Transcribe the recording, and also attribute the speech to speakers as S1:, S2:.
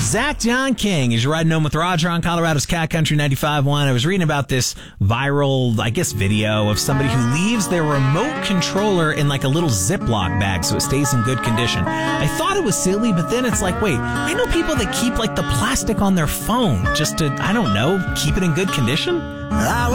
S1: Zach John King is riding home with Roger on Colorado's Cat Country 95.1. I was reading about this viral, I guess, video of somebody who leaves their remote controller in like a little Ziploc bag so it stays in good condition. I thought it was silly, but then it's like, wait, I know people that keep like the plastic on their phone just to, I don't know, keep it in good condition.